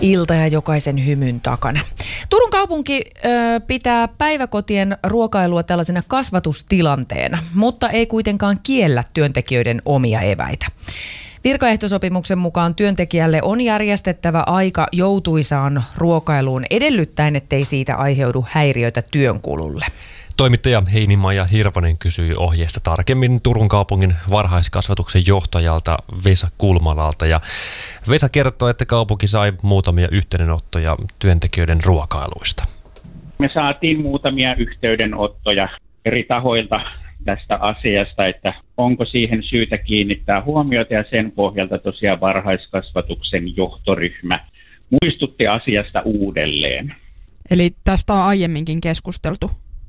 ilta ja jokaisen hymyn takana. Turun kaupunki pitää päiväkotien ruokailua tällaisena kasvatustilanteena, mutta ei kuitenkaan kiellä työntekijöiden omia eväitä. Virkaehtosopimuksen mukaan työntekijälle on järjestettävä aika joutuisaan ruokailuun edellyttäen, ettei siitä aiheudu häiriöitä työnkululle. Toimittaja Heini-Maija Hirvonen kysyi ohjeesta tarkemmin Turun kaupungin varhaiskasvatuksen johtajalta Vesa Kulmalalta. Ja Vesa kertoo, että kaupunki sai muutamia yhteydenottoja työntekijöiden ruokailuista. Me saatiin muutamia yhteydenottoja eri tahoilta tästä asiasta, että onko siihen syytä kiinnittää huomiota, ja sen pohjalta tosiaan varhaiskasvatuksen johtoryhmä muistutti asiasta uudelleen. Eli tästä on aiemminkin keskusteltu?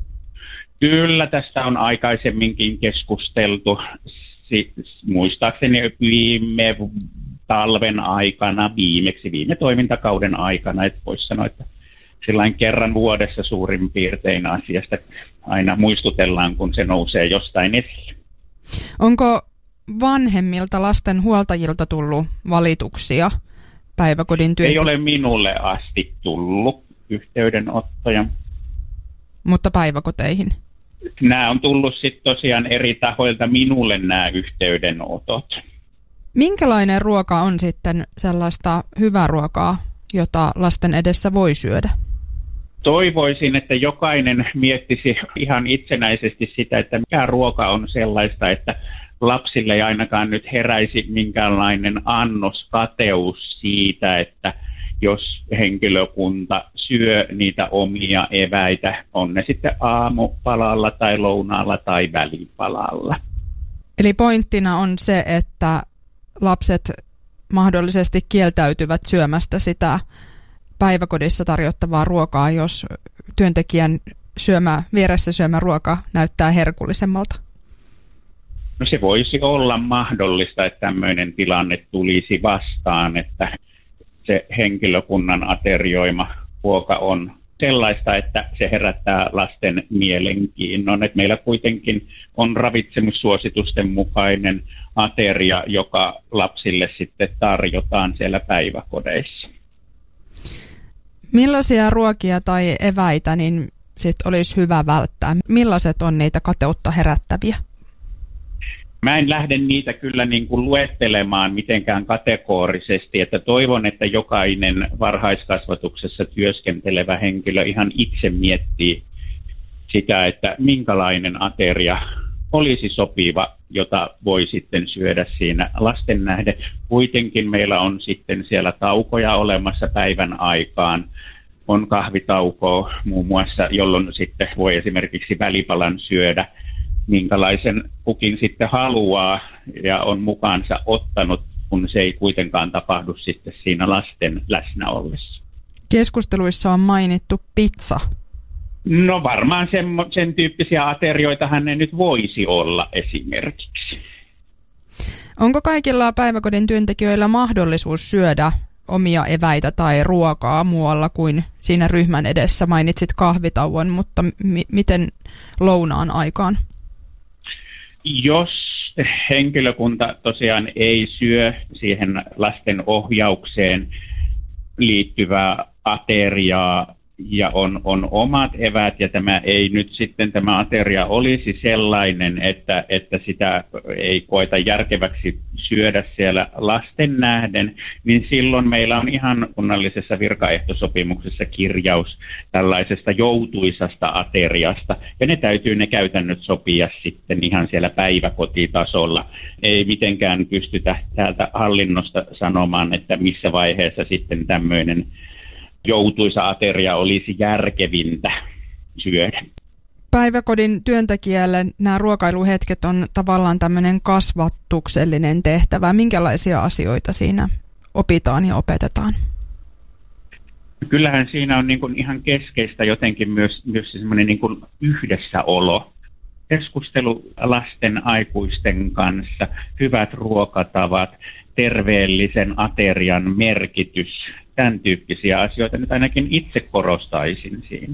Kyllä, tästä on aikaisemminkin keskusteltu. Muistaakseni viime talven aikana, viime toimintakauden aikana, että voisi sanoa, että sillain kerran vuodessa suurin piirtein asiasta aina muistutellaan, kun se nousee jostain esille. Onko vanhemmilta lasten huoltajilta tullut valituksia päiväkodin Ei ole minulle asti tullut yhteydenottoja. Mutta päiväkoteihin? Nämä on tullut sitten tosiaan eri tahoilta minulle nämä yhteydenotot. Minkälainen ruoka on sitten sellaista hyvää ruokaa, jota lasten edessä voi syödä? Toivoisin, että jokainen miettisi ihan itsenäisesti sitä, että mikä ruoka on sellaista, että lapsille ei ainakaan nyt heräisi minkäänlainen annoskateus siitä, että jos henkilökunta syö niitä omia eväitä, on ne sitten aamupalalla tai lounaalla tai välipalalla. Eli pointtina on se, että lapset mahdollisesti kieltäytyvät syömästä päiväkodissa tarjottavaa ruokaa, jos työntekijän vieressä syömä ruoka näyttää herkullisemmalta? No se voisi olla mahdollista, että tämmöinen tilanne tulisi vastaan, että se henkilökunnan aterioima ruoka on sellaista, että se herättää lasten mielenkiinnon. Että meillä kuitenkin on ravitsemussuositusten mukainen ateria, joka lapsille sitten tarjotaan siellä päiväkodeissa. Millaisia ruokia tai eväitä niin sit olisi hyvä välttää? Millaiset on niitä kateutta herättäviä? Mä en lähde niitä kyllä niin kuin luettelemaan mitenkään kategorisesti, että toivon, että jokainen varhaiskasvatuksessa työskentelevä henkilö ihan itse miettii sitä, että minkälainen ateria olisi sopiva, jota voi sitten syödä siinä lasten nähden. Kuitenkin meillä on sitten siellä taukoja olemassa päivän aikaan. On kahvitaukoa muun muassa, jolloin sitten voi esimerkiksi välipalan syödä, minkälaisen kukin sitten haluaa ja on mukaansa ottanut, kun se ei kuitenkaan tapahdu sitten siinä lasten läsnä ollessa. Keskusteluissa on mainittu pizza. No varmaan sen tyyppisiä aterioitahan ne nyt voisi olla esimerkiksi. Onko kaikilla päiväkodin työntekijöillä mahdollisuus syödä omia eväitä tai ruokaa muualla kuin siinä ryhmän edessä? Mainitsit kahvitauon, mutta miten lounaan aikaan? Jos henkilökunta tosiaan ei syö siihen lasten ohjaukseen liittyvää ateriaa ja on omat eväät ja tämä ateria olisi sellainen, että sitä ei koeta järkeväksi syödä siellä lasten nähden, niin silloin meillä on ihan kunnallisessa virkaehtosopimuksessa kirjaus tällaisesta joutuisasta ateriasta, ja ne täytyy ne käytännöt sopia sitten ihan siellä päiväkotitasolla. Ei mitenkään pystytä täältä hallinnosta sanomaan, että missä vaiheessa sitten tämmöinen joutuisa ateria olisi järkevintä syödä. Päiväkodin työntekijälle nämä ruokailuhetket on tavallaan tämmöinen kasvatuksellinen tehtävä. Minkälaisia asioita siinä opitaan ja opetetaan? Kyllähän siinä on niin kuin ihan keskeistä jotenkin myös semmoinen niin kuin yhdessäolo. Keskustelu lasten aikuisten kanssa, hyvät ruokatavat, terveellisen aterian merkitys, tämän tyyppisiä asioita nyt ainakin itse korostaisin siinä.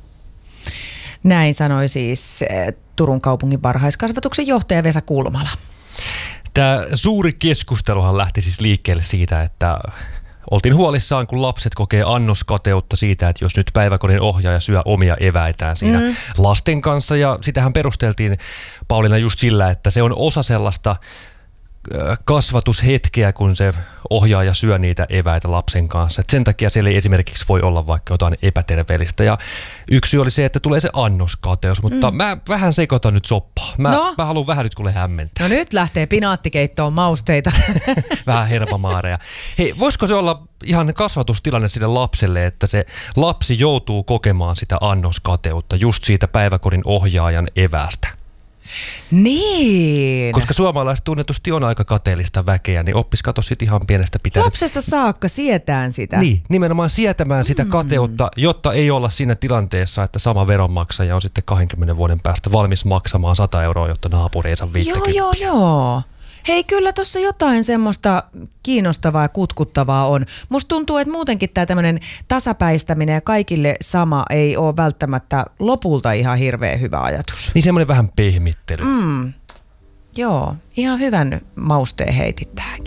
Näin sanoi siis Turun kaupungin varhaiskasvatuksen johtaja Vesa Kulmala. Tämä suuri keskusteluhan lähti siis liikkeelle siitä, että oltiin huolissaan, kun lapset kokee annoskateutta siitä, että jos nyt päiväkodin ohjaaja syö omia eväitään siinä lasten kanssa. Ja sitähän perusteltiin, Pauliina, just sillä, että se on osa sellaista kasvatushetkeä, kun se ohjaaja syö niitä eväitä lapsen kanssa. Et sen takia siellä ei esimerkiksi voi olla vaikka jotain epäterveellistä. Ja yksi syy oli se, että tulee se annoskateus, mutta mä vähän sekoitan nyt soppaa. Mä haluan vähän nyt kuule hämmentää. No nyt lähtee pinaattikeittoon mausteita. Vähän hermamaareja. Hei, voisiko se olla ihan kasvatustilanne sille lapselle, että se lapsi joutuu kokemaan sitä annoskateutta just siitä päiväkodin ohjaajan evästä? Niin. Koska suomalaiset tunnetusti on aika kateellista väkeä, niin oppis kato sit ihan pienestä pitäen. Lapsesta saakka sietään sitä. Niin, nimenomaan sietämään sitä kateutta, jotta ei olla siinä tilanteessa, että sama veronmaksaja on sitten 20 vuoden päästä valmis maksamaan 100 €, jotta naapuri ei saa 50. Joo. Hei, kyllä tuossa jotain semmoista kiinnostavaa ja kutkuttavaa on. Musta tuntuu, että muutenkin tämä tämmöinen tasapäistäminen ja kaikille sama ei ole välttämättä lopulta ihan hirveän hyvä ajatus. Niin semmoinen vähän pehmittely. Joo, ihan hyvän mausteen heitit tähänkin.